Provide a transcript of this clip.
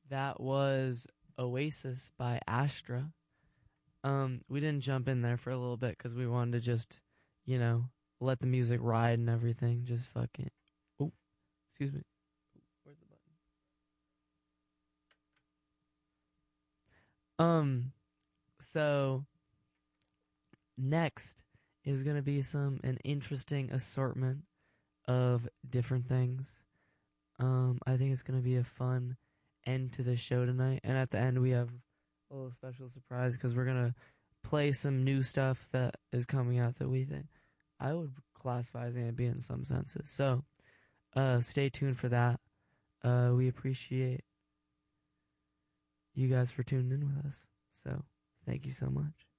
That was Oasis by Astra. We didn't jump in there for a little bit because we wanted to just, let the music ride and everything. Just fucking. Oh, excuse me. Where's the button? So next is gonna be an interesting assortment of different things. I think it's gonna be a fun end to the show tonight, and at the end we have a little special surprise because we're gonna play some new stuff that is coming out that we think I would classify as ambient in some senses. So, stay tuned for that. We appreciate you guys for tuning in with us. So, thank you so much.